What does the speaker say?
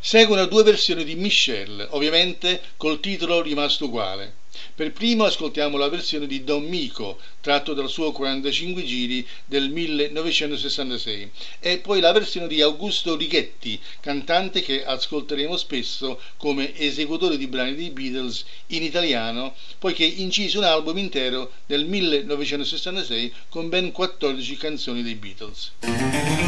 Seguono due versioni di Michelle, ovviamente col titolo rimasto uguale. Per primo ascoltiamo la versione di Don Mico, tratto dal suo 45 giri del 1966, e poi la versione di Augusto Righetti, cantante che ascolteremo spesso come esecutore di brani dei Beatles in italiano, poiché incise un album intero nel 1966 con ben 14 canzoni dei Beatles.